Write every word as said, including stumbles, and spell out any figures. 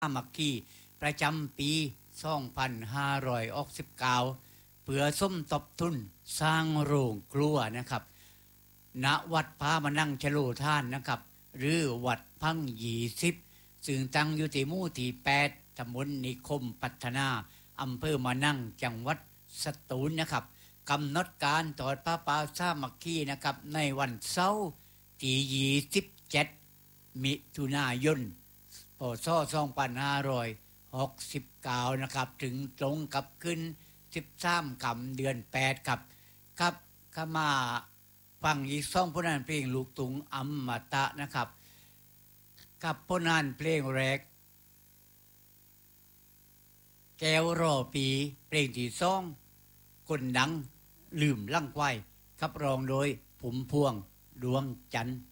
ามัคคีประจำปีสองพันห้าร้อยหกสิบเก้าเพื่อสมทบทุนสร้างโรงครัวนะครับณวัดพระมนังชโลท่านนะครับหรือวัดพังยี่สิบซึ่งตั้งอยู่ที่หมู่ที่แปดตำบลนิคมพัฒนาอำเภอมะนังจังหวัดสตูลนะครับกำหนดการทอดผ้าป่าสามัคคีนะครับในวันเสาร์ที่ยี่สิบเจ็ดมิถุนายนพ.ศ. สองพันห้าร้อยหกสิบเก้านะครับถึงตรงกับขึ้นสิบสามค่ำเดือนแปดครับครับก็มาฟังอีกสองผลงานเพลงลูกทุ่งอมตะนะครับกับผลงานเพลงแรกแก้วรอปีเพลงที่สองคนดังลืมลั่งไว้ครับร้องโดยผุมพวงดวงจันทร์